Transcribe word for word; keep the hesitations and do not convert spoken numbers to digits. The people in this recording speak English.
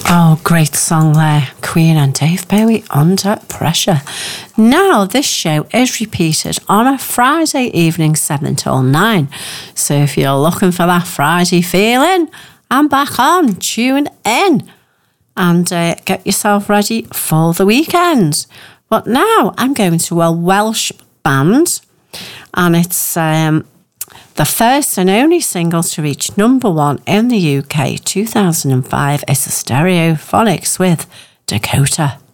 Oh, great song there. Queen and Dave Bowie, Under Pressure. Now, this show is repeated on a Friday evening, seven till nine. So if you're looking for that Friday feeling, I'm back on. Tune in and uh, get yourself ready for the weekend. But now I'm going to a Welsh band, and it's um, the first and only single to reach number one in the U K, two thousand five. It's the Stereophonics with Dakota.